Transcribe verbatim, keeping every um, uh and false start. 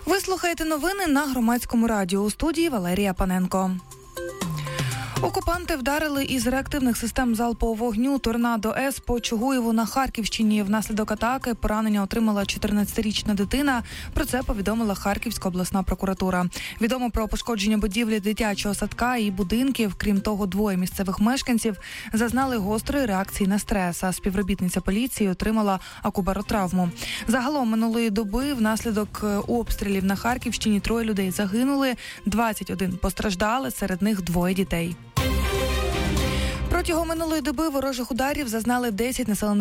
Ви слухаєте новини на Громадському радіо. У студії Валерія Паненко. Окупанти вдарили із реактивних систем залпового вогню «Торнадо-С» по Чугуєву на Харківщині. Внаслідок атаки поранення отримала чотирнадцятирічна дитина. Про це повідомила Харківська обласна прокуратура. Відомо про пошкодження будівлі дитячого садка і будинків. Крім того, двоє місцевих мешканців зазнали гострої реакції на стрес, а співробітниця поліції отримала акубаротравму. Загалом минулої доби внаслідок обстрілів на Харківщині троє людей загинули, двадцять один постраждали, серед них двоє дітей. Протягом минулої доби ворожих ударів зазнали десять населених